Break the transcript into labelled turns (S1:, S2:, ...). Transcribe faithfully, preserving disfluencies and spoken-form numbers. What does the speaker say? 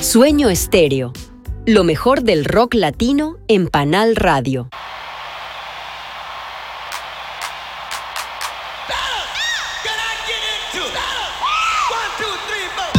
S1: Sueño Estéreo, lo mejor del rock latino en Panal Radio.
S2: Can I get into one, two, three, four?